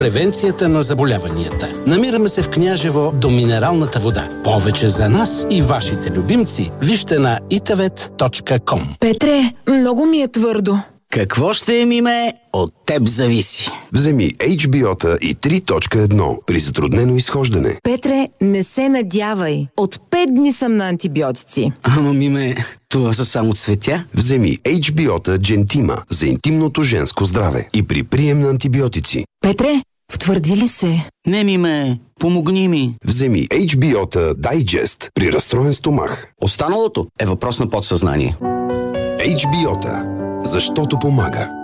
Превенцията на заболяванията. Намираме се в Княжево до минералната вода. Повече за нас и вашите любимци вижте на itavet.com. Петре, много ми е твърдо. Какво ще е, Миме? От теб зависи. Вземи HBO-та и 3.1 при затруднено изхождане. Петре, не се надявай. От 5 дни съм на антибиотици. Ама, Миме, това са само цветя. Вземи HBO-та Gentima за интимното женско здраве и при прием на антибиотици. Петре, втвърди ли се? Не, Миме, помогни ми. Вземи HBO-та Digest при разстроен стомах. Останалото е въпрос на подсъзнание. HBO-та, защото помага.